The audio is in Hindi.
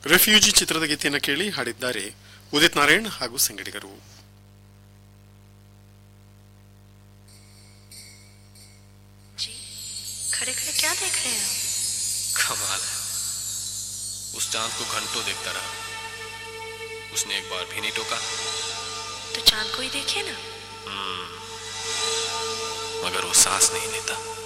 ರೆಫ್ಯೂಜಿ ಚಿತ್ರದ ಗೀತೆಯನ್ನು ಕೇಳಿ ಹಾಡಿದ್ದಾರೆ ಉದಿತ್ ನಾರಾಯಣ್ ಹಾಗೂ ಸಂಗಡಿಗರು. खड़े खड़े क्या देख रहे हैं? कमाल है, उस चांद को घंटों देखता रहा, उसने एक बार भी नहीं टोका. तो चांद को ही देखिए ना. मगर वो सांस नहीं लेता.